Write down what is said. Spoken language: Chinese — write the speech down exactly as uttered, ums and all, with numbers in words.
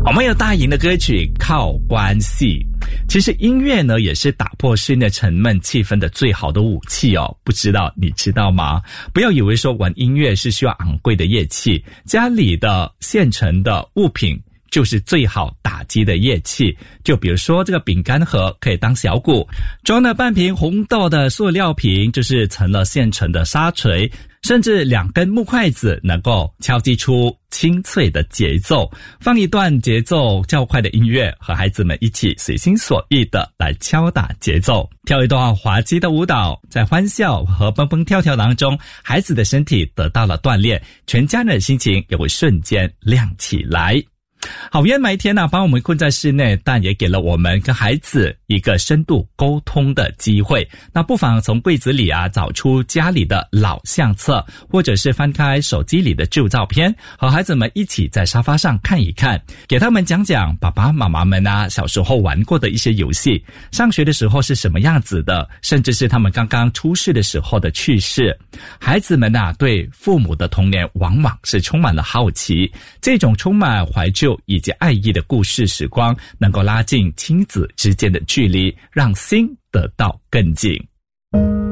我们有大赢的歌曲靠关系。其实音乐呢也是打破室内沉闷气氛的最好的武器哦，不知道你知道吗？不要以为说玩音乐是需要昂贵的乐器，家里的现成的物品就是最好打击的乐器。就比如说这个饼干盒可以当小鼓，装了半瓶红豆的塑料瓶就是成了现成的沙锤，甚至两根木筷子能够敲击出清脆的节奏。放一段节奏较快的音乐，和孩子们一起随心所欲的来敲打节奏，跳一段滑稽的舞蹈，在欢笑和蹦蹦跳跳当中，孩子的身体得到了锻炼，全家人的心情也会瞬间亮起来。好烟霾天啊，把我们困在室内，但也给了我们跟孩子一个深度沟通的机会。那不妨从柜子里啊找出家里的老相册，或者是翻开手机里的旧照片，和孩子们一起在沙发上看一看，给他们讲讲爸爸妈妈们啊小时候玩过的一些游戏，上学的时候是什么样子的，甚至是他们刚刚出世的时候的趣事。孩子们啊对父母的童年往往是充满了好奇，这种充满怀旧以及爱意的故事时光，能够拉近亲子之间的距离，让心得到更近。